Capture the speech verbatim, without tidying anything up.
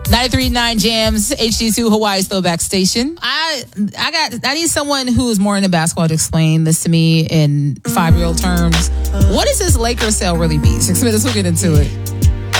ninety-three point nine Jams, H D two, Hawaii's throwback station. I I got I need someone who's more into basketball to explain this to me in five-year-old terms. What does this Lakers sale really mean? Six minutes, we'll get into it.